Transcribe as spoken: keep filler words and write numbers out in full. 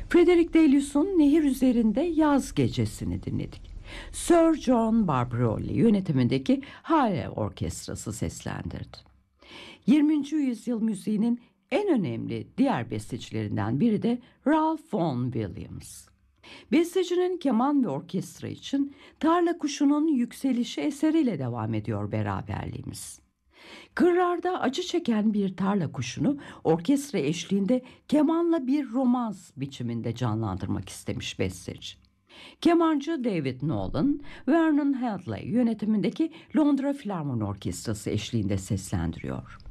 Frederick Delius'un Nehir Üzerinde Yaz Gecesi'ni dinledik. Sir John Barbaroli yönetimindeki Hale Orkestrası seslendirdi. yirminci yüzyıl müziğinin en önemli diğer bestecilerinden biri de Ralph Vaughan Williams. Bestecinin keman ve orkestra için Tarla Kuşu'nun Yükselişi eseriyle devam ediyor beraberliğimiz. Kırlarda acı çeken bir tarla kuşunu orkestra eşliğinde kemanla bir romans biçiminde canlandırmak istemiş besteci. Kemancı David Nolan, Vernon Hadley yönetimindeki Londra Filarmoni Orkestrası eşliğinde seslendiriyor.